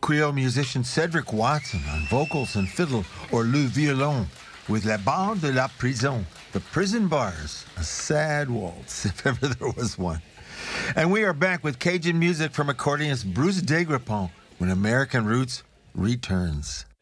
Creole musician Cedric Watson on vocals and fiddle, or Le Violon, with La Bande de la Prison, the prison bars, a sad waltz, if ever there was one. And we are back with Cajun music from accordionist Bruce Degrepont when American Roots returns.